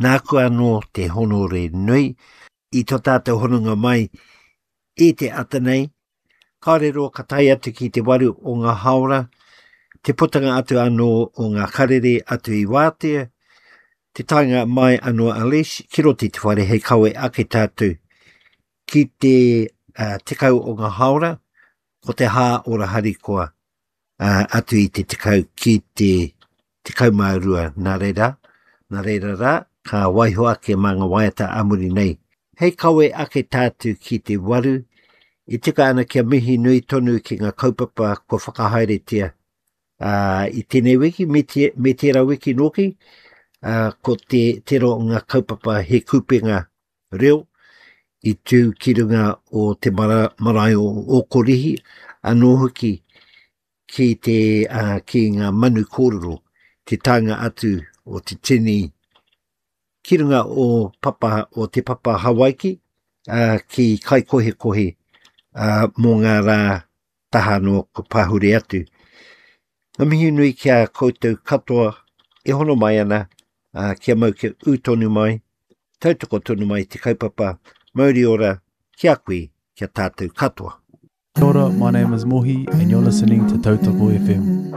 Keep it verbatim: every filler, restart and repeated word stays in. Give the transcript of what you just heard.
nāku anō te honore nui, i tō tātou honunga mai, i te atanei, kaorero ka tai atu ki te waru o ngā haora, te putanga atu anō o ngā karere atu i wātea, te tainga mai anō Alish, ki roti te whare hei kawe ake tātou, ki te uh, tekau o ngā haora, ko te hā ora harikoa uh, atu i te tekau ki te tekau maurua, nā reira, nā reira rā, ka waiho ake mā ngā waiata amuri nei. Hei kawe ake tātou ki te waru, i tika ana kia mihi nui tonu ki ngā kaupapa ko whakahaere tia. Uh, I tēnei wiki, me, te, me tērā wiki noki, uh, ko te tero ngā kaupapa he kupenga reo, i tū ki runga o te mara, marae o Okorihi, anō hoki ki te uh, ki ngā manu kōrero, te tanga atu o te tini, ki runga o papa o te papa Hawaiki, uh, ki kai kohe kohe uh, mō ngā rā taha no ko pāhure atu. Ngā mihi nui kia koutou katoa, e hono mai ana, uh, kia mau kia utonu mai, tautoko tonu mai te kaupapa, mauri ora, kia koe, kia tātou katoa. Kia ora, my name is Mohi and you're listening to Tautoko F M.